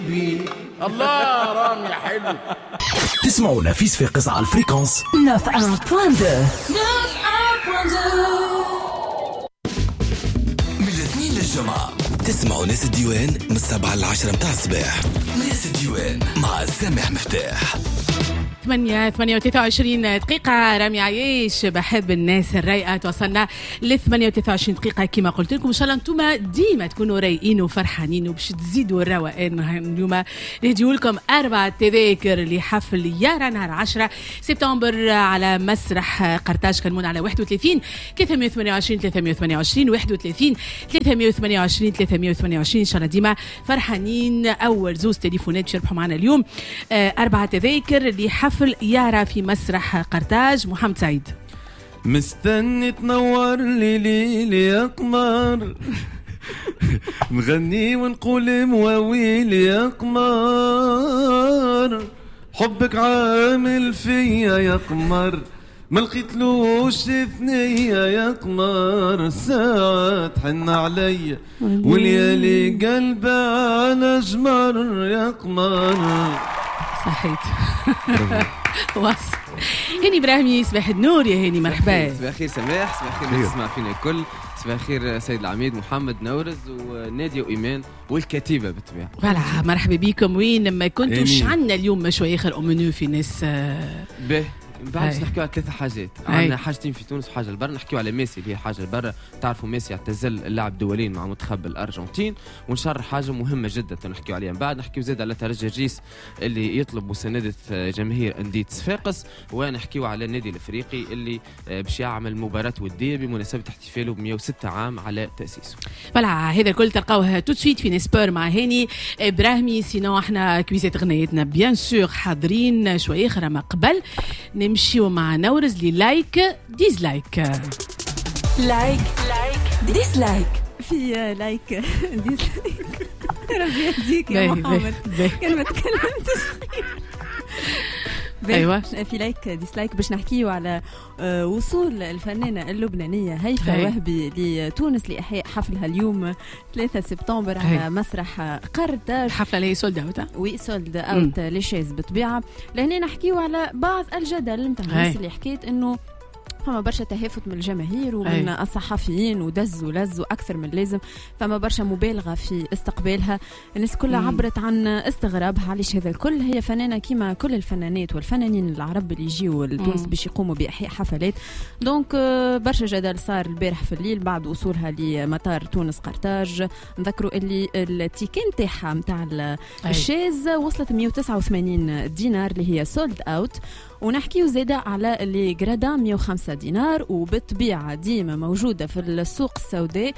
الله رامي يا حلو. تسمعونا في صفاقس على الفريكونس 91.2. من الاثنين للجمعة تسمعوا ناس الديوان من 7 ل 10 متاع الصباح. ناس الديوان مع سامح مفتاح. 8:23 دقيقة. رامي عياش بحب الناس الرايقة. توصلنا ل 38 دقيقة كما قلت لكم. إن شاء الله أنتم ديما تكونوا رايقين وفرحانين وباش تزيدوا الروقان. اليوم نهديو لكم 4 تذاكر لحفل يارا نهار 10 سبتمبر على مسرح قرطاج كنمون على 31 328 328 31 328 328. إن شاء الله ديما فرحانين. أول زوز تليفونات شربحوا معنا اليوم 4 تذاكر لحفل يارا في مسرح قرطاج. محمد سعيد مستني تنور لي ليل يا قمر نغني ونقول مواويل يا قمر حبك عامل فيا يا قمر ما لقيتلوش ثنية يا قمر ساعات حن عليا وليالي قلبي على جمر يا قمر. صحيت وصل. هاني إبراهيمي صباح النور يا هاني. مرحبا. صباح الخير سماح. صباح الخير تسمع فينا الكل. صباح الخير سيد العميد محمد نورز ونادية وإيمان والكتيبة بالطبيعة. فوالا مرحبا بكم. وين ما كنتوا عندنا اليوم شوية آخر أمنو في ناس به بعد نحكيو على 3 حاجات. عندنا حاجتين في تونس وحاجه البر. نحكيو على ميسي اللي هي حاجه البر. تعرفوا ميسي اعتزل اللعب دولين مع منتخب الارجنتين ونشرح حاجه مهمه جدا نحكيو عليها. بعد نحكيو زاد على ترجي الرئيس اللي يطلب مسانده جماهير انديه صفاقس. ونحكيو على النادي الافريقي اللي باش يعمل مباراه وديه بمناسبه احتفاله ب 106 عام على تاسيسه. فوالا هذا الكل تلقاوها تو سويت في نسبور مع هاني ابراهيمي. سينو احنا كويزات غنيتنا بيان سور حاضرين شويه اخرى ما قبل نمشيو مع نورز لي لايك ديزلايك. لايك ديزلايك. في لايك ديزلايك. ربي يهديك يا محمد كان ما تكلمتش. ايوه في لايك ديسلايك باش نحكيو على وصول الفنانه اللبنانيه هيفا وهبي لتونس لاحياء حفلها اليوم 3 سبتمبر على مسرح قرطاج. الحفله اللي سولد اوت. وي سولد اوت ليشيز بالطبيعه. لهنا نحكيو على بعض الجدل نتاع الناس اللي حكيت انه فما برشا تهافت من الجماهير ومن الصحفيين ودزوا لزوا أكثر من لازم. فما برشا مبالغة في استقبالها. الناس كلها عبرت عن استغرابها علاش هذا الكل. هي فنانة كيما كل الفنانات والفنانين العرب اللي يجيوا لتونس باش يقوموا بإحياء حفلات. دونك برشا جدل صار البارح في الليل بعد وصولها لمطار تونس قرطاج. نذكروا اللي التيكين تاعها متاع الشاز وصلت 189 دينار اللي هي سولد اوت. ونحكيو زيادة على اللي جرادا 105 دينار وبالطبيعة ديما موجودة في السوق السوداء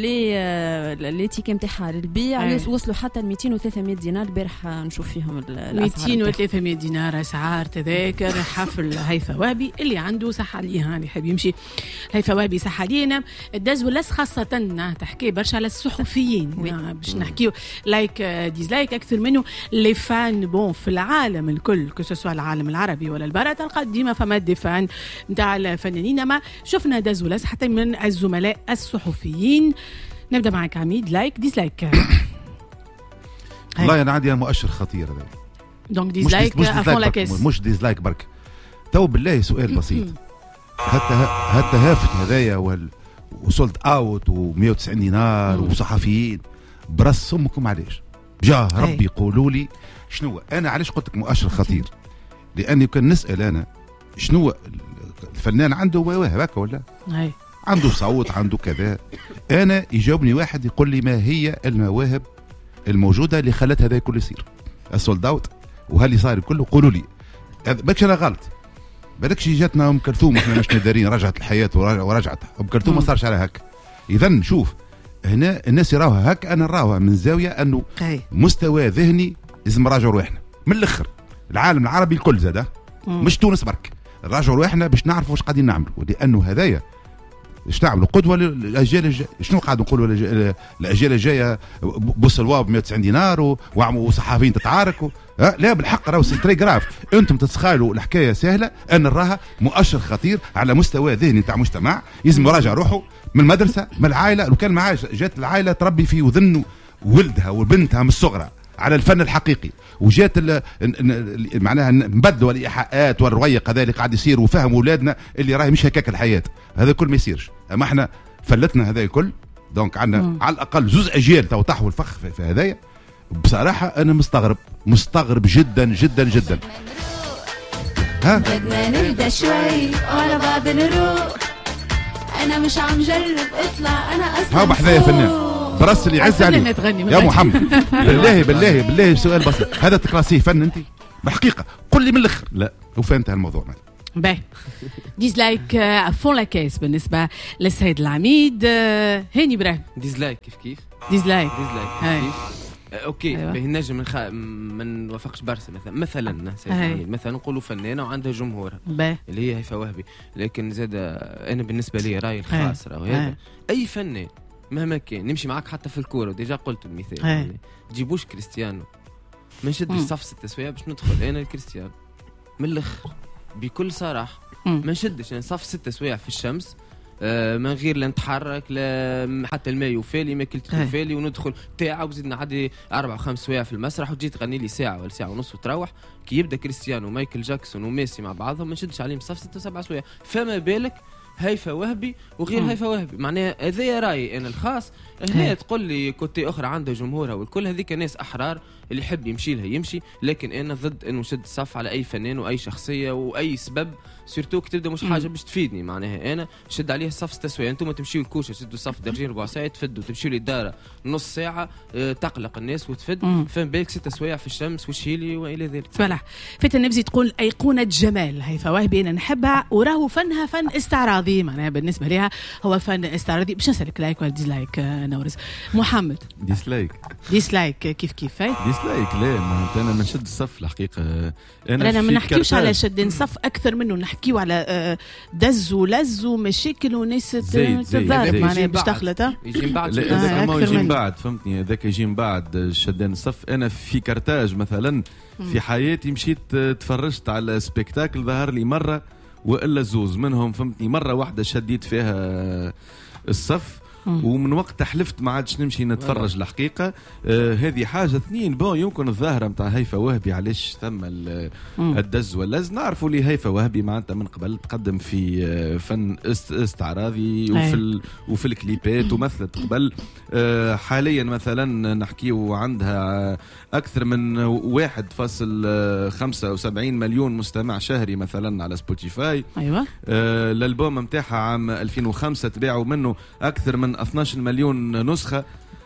اللي تيكي متاعها للبيع. وصلوا حتى 200 و 300 دينار. البارح نشوف فيهم الأسعار 200 و 300 دينار أسعار تذاكر حفل هيفا وهبي اللي عنده صحة ليها اللي حاب يمشي. هيفا وهبي صحة لينا. الدز واللس خاصة تحكي برشا على الصحفيين باش نحكيو لايك ديزلايك أكثر منه لي فان بون في العالم الكل كسوا العالم العربي ولا البرة. تلقى ديما فما دفان نتاع الفنانين. ما شفنا دازولاس حتى من الزملاء الصحفيين. نبدا معك عميد. لايك ديسلايك. والله انا عندي مؤشر خطير هذا. دونك ديسلايك افون لا كيس. مش ديسلايك برك. تو بالله سؤال بسيط. هالتهافت هذايا وصلت اوت و190 دينار وصحفيين برس امكم علاش؟ جاه ربي قولوا لي شنو. انا علاش قلت لك مؤشر خطير؟ لاني كان نسال انا شنو الفنان عنده مواهب هكا ولا عنده صوت عنده كذا. انا يجاوبني واحد يقول لي ما هي المواهب الموجوده اللي خلت هذا كله يصير السولد اوت وهاللي صار كله. قولوا لي بالكش انا غلط. بالكش جاتنا ام كلثوم احنا مش دارين رجعت الحياه ورجعت ام كلثوم ما صارش على هكا. اذا شوف هنا الناس يراوها هكا انا نراوها من زاويه انه مستوى ذهني لازم نراجعوا روحنا من الاخر. العالم العربي الكل زاده مش تونس برك. نراجعوا روحنا باش نعرفوا واش قاعدين نعملوا. لانه هذايا باش نعملوا قدوه للاجيال الجايه. شنو قاعد نقولوا الاجيال الجايه بص الواو ب 190 دينار وصحافيين تتعارك لا بالحق راهو تري جراف. انتم تتخيلوا الحكايه سهله. انا نراها مؤشر خطير على مستوى ذهني تاع مجتمع لازم يراجع روحه من المدرسه من العائله. لو كان معاه جات العائله تربي فيه وذنه ولدها وبنتها من الصغرى على الفن الحقيقي، وجات معناها نبدلوا الايحاءات والروايق هذا اللي قاعد يصير، وفهم اولادنا اللي راهي مش هكاك الحياه، هذا كل ما يصيرش. اما احنا فلتنا هذا الكل، دونك عندنا على الاقل زوز اجيال تو طاحوا الفخ في هذايا. بصراحه انا مستغرب جدا جدا جدا. ها بدنا نهدى شوي وعلى بعض نروح، انا مش عم جرب اطلع، انا اصلا ها بحذا يا فنان برس اللي يعز عليك يا محمد. بالله سؤال بسيط، هذا تكلاسيه فن انت بحقيقه؟ قل لي من الاخر. لا وفهمت هالموضوع مثلا. باهي ديزلايك فون لا كيس بالنسبه للسيد العميد. هاني ابراهيم ديزلايك كيف ديزلايك اوكي. أيوة. باهي نجم من نوافقش برشا مثلا سيد العميد مثلا نقولوا فنانه وعندها جمهورها اللي هي هيفاء وهبي، لكن زاد انا بالنسبه لي رايي الخاص راهو هذا اي فنان مهما كان، نمشي معك حتى في الكوره وديجا قلت المثال يعني تجيبوش كريستيانو، ما نشدش صف 6 سوايع باش ندخل انا الكريستيانو من الاخر بكل صراحه. ما نشدش يعني صف 6 سوايع في الشمس من غير لا نتحرك لا حتى الماء يوفالي ما كلت يوفالي وندخل تاعه وزيد نعدي 4 و5 سوايع في المسرح وتجي تغني لي ساعه ولا ساعه ونص وتروح. كي يبدا كريستيانو ومايكل جاكسون وميسي مع بعضهم ما نشدش عليهم صف 6 و7 سوايع، فما بالك هيفاء وهبي وغير هيفاء وهبي. معناها هذا رايي انا الخاص. هنا تقول لي كوتي اخرى عنده جمهورها والكل، هذيك ناس احرار اللي يحب يمشي لها يمشي، لكن انا ضد انه نشد صف على اي فنان واي شخصيه واي سبب، سيرتو كي تبدا مش حاجه باش تفيدني. معناها انا نشد عليه صف 6 سوايع، انتم تمشيوا الكوشه تشدوا صف درجين ربع ساعه تفدوا، تمشيوا للدار نص ساعه تقلق الناس وتفد. فهم بالك 6 سوايع في الشمس وشيلي والى ذلك. فوالا فات النبزي تقول ايقونه جمال هيفاء وهبي انا نحبها، وراهو فنها فن استعراضي، معناها بالنسبه لها هو فن استعراضي. باش نسالك لايك ولا ديسلايك نورز؟ محمد ديسلايك كيف ديسلايك لا انا ما نشد الصف الحقيقه. انا ما نحكيوش على شد صف اكثر منه، نحكيو على دز ولز ومشاكل وناس تتضارب معناها باش تخلط يجي من بعد. يجي من بعد فهمتني، هذاك يجي من بعد شدان الصف. انا في كرتاج مثلا في حياتي مشيت تفرجت على سبيكتاكل ظهر لي مره والا زوز منهم فهمتني. مره واحده شديت فيها الصف ومن وقت حلفت ما عادش نمشي نتفرج الحقيقه. هذه حاجه. اثنين يمكن الظاهره نتاع هيفاء وهبي علاش ثم الدز واللز. نعرفوا لي هيفاء وهبي معناتها من قبل تقدم في فن استعراضي وفي الكليبات ومثلت قبل. حاليا مثلا نحكيو عندها اكثر من 1.75 مليون مستمع شهري مثلا على سبوتيفاي. ايوه الالبوم نتاعها عام 2005 تباعوا منه اكثر من 12 مليون نسخه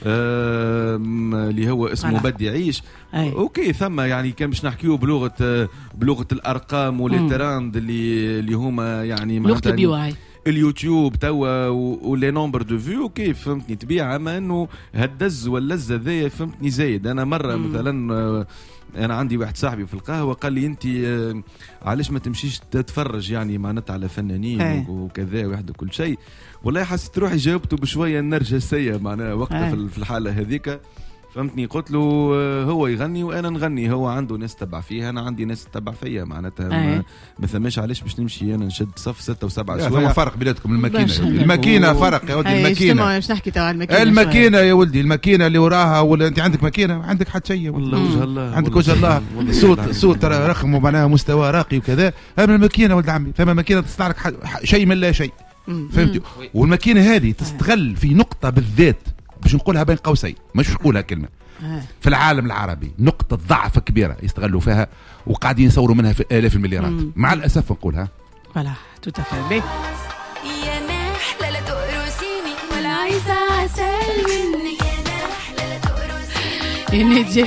اللي هو اسمه بدي يعيش. اوكي ثم يعني كان باش نحكيو بلغه الارقام والتراند اللي هما يعني لغه اليوتيوب توا ولي نومبر دو فيو. اوكي فهمتني تبيع، اما انه هالدز واللذه ذي فهمتني زايد. انا مره مثلا انا عندي واحد صاحبي في القهوه قال لي انت علاش ما تمشيش تتفرج يعني معناتها على فنانين وكذا وحده كل شيء. والله حسيت روحي جاوبته بشويه نرجسيه معناها وقتها في الحاله هذيك فهمتني. قلت له هو يغني وانا نغني، هو عنده ناس تتبع فيه انا عندي ناس تتبع فيا معناتها ما ثماش علاش باش نمشي انا نشد صف 6 و7 سوايع. ثم فرق بيناتكم الماكينه فرق يا ولدي. الماكينه باش نحكي تاع الماكينه يا ولدي، الماكينه اللي وراها ولا انت عندك ماكينه عندك حتى شيء والله وجه الله عندك وجه الله صوت ترى رقم ومعناها مستوى راقي وكذا. اما الماكينه ولد عمي ثم ماكينه تصنع لك شيء من لا شيء فهمتي. والماكينه هذه تستغل في نقطه بالذات باش نقولها بين قوسين مش نقولها كلمه في العالم العربي، نقطة ضعف كبيرة يستغلوا فيها وقاعدين يصوروا منها في آلاف المليارات مع الأسف نقولها. فوالا توتافي. يا نحلة لا تقرصيني ولا عايزة عسل مني، يا نحلة لا تقرصيني نجي.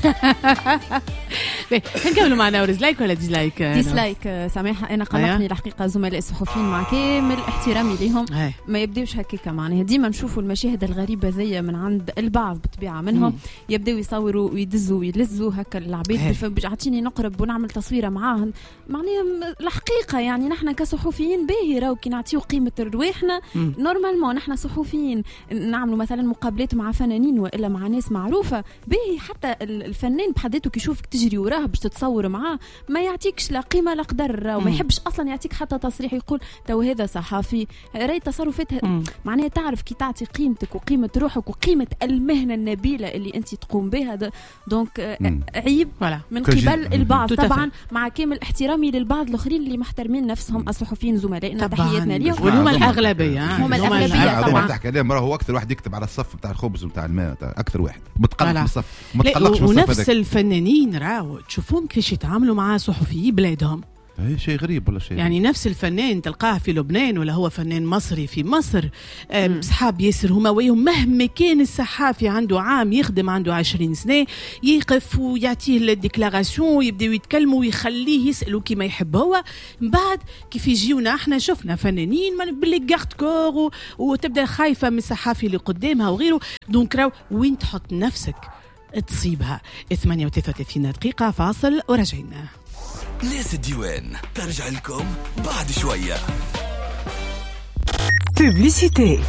نكملوا مع نورز. لايك ولا ديسلايك؟ ديسلايك سامحة. أنا قلقني الحقيقة زملاء الصحفيين مع كامل احترامي لهم ما يبداوش هكاكا. معناها ديما نشوفوا المشاهد الغريبة ذي من عند البعض بطبيعة منهم يبداو يصوروا ويدزوا ويلزوا هكا العباد عطيني نقرب ونعمل تصويرة معاهم. معناها الحقيقة يعني نحن كصحفيين باهي راو كي نعطيو قيمة رواحنا نورمالمون نحن صحفيين نعملوا مثلا مقابلات مع فنانين وإلا مع ناس معروفة باهي. حتى الفنان بحديته كي يشوفك تجري وراه تقراه باش تتصور معاه ما يعطيكش لا قيمه لا قدر، وما يحبش اصلا يعطيك حتى تصريح يقول تو هذا صحفي. راي تصرفاتها معناها تعرف كي تعطي قيمتك وقيمه روحك وقيمه المهنه النبيله اللي انت تقوم بها. دونك عيب من قبل البعض طبعا، مع كامل احترامي للبعض الاخرين اللي محترمين نفسهم الصحفيين زملائنا، تحياتنا ليهم. وهم الاغلبيه، هم الاغلبيه طبعا. تحكي عليهم هو اكثر واحد يكتب على الصف بتاع الخبز وبتاع الماء، اكثر واحد متقلق من الصف، ما تقلقش من الصف. ونفس الفنانين راهو تشوفهم كيفاش يتعاملوا مع صحفيين بلادهم. شيء غريب ولا شيء يعني نفس الفنان تلقاه في لبنان ولا هو فنان مصري في مصر، صحاب ياسر هما ويهم. مهما كان الصحافي عنده عام يخدم، عنده 20 سنة، يقف ويعطيه الديكلاراسيون ويبداو يتكلموا ويخليه يسألوا كما يحب هو. من بعد كيف يجيونا احنا شفنا فنانين باللي جارد كور وتبدا خايفة من الصحافي اللي قدامها وغيره. دونك راو وين تحط نفسك تصيبها. 38 دقيقة فاصل ورجعنا. ناس الديوان ترجع لكم بعد شوية. بوبليسيتي.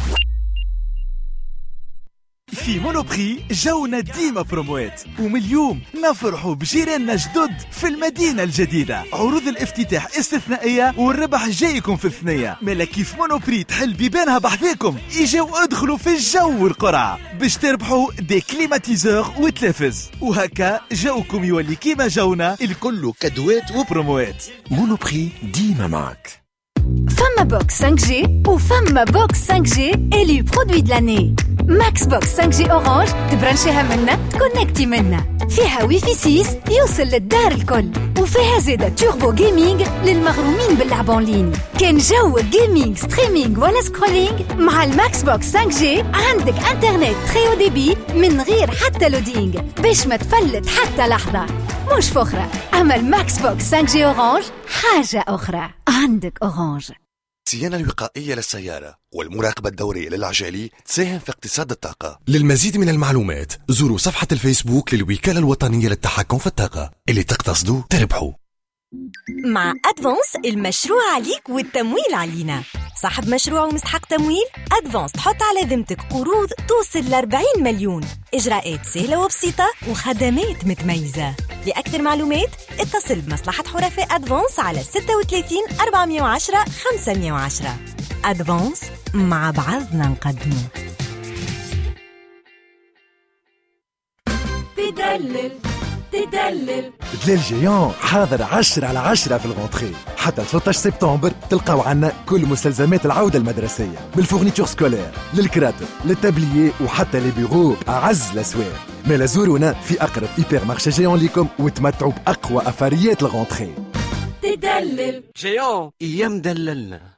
في مونوبري جونا ديما بروموات، ومن اليوم نفرحوا بجيراننا جدد في المدينة الجديدة. عروض الافتتاح استثنائية والربح جايكم في الثنية. مالا كيف مونوبري تحل بيبانها بحذاكم، اجاو ادخلوا في الجو والقرعة باش تربحوا دي كليماتيزور وتلفز، وهكا جوكم يولي كيما جونا الكل كدوات وبروموات. مونوبري ديما معك. فما بوكس 5G وفما بوكس 5G إلي برودوي دلاني. ماكس بوكس 5G أورانج تبرنشيها منا تكونكتي منا، فيها ويفي 6 يوصل للدار الكل، وفيها زيادة توربو جيمنج للمغرومين باللعب اونلاين. كان جو جيمنج ستريمينج ولا سكرولينج، مع الماكس بوكس 5G عندك انترنت تريو ديبي من غير حتى لودينج باش ما تفلت حتى لحظة. مش فخرة، أما الماكس بوكس 5G أورانج حاجة أخرى. عندك أورانج. الصيانة الوقائية للسيارة والمراقبة الدورية للعجالي تساهم في اقتصاد الطاقة. للمزيد من المعلومات زوروا صفحة الفيسبوك للوكالة الوطنية للتحكم في الطاقة. اللي تقتصدوا تربحوا. مع أدفانس المشروع عليك والتمويل علينا. صاحب مشروع ومستحق تمويل، أدفانس تحط على ذمتك قروض توصل ل40 مليون. إجراءات سهلة وبسيطة وخدمات متميزة. لأكثر معلومات اتصل بمصلحة حرفاء أدفانس على 36 410 510. أدفانس، مع بعضنا نقدمه. تدلل دلال جيان حاضر 10/10 في الغونتري. حتى 13 سبتمبر تلقاو عنا كل مستلزمات العودة المدرسية، بالفورنيتور سكولير للكراتب للتابليي وحتى لي بيرو أعز الأسواق. مالا زورونا في أقرب إيبر مارشي جيان ليكم وتمتعوا بأقوى أفاريات الغونتري. تدلل جيان أيام دللنا.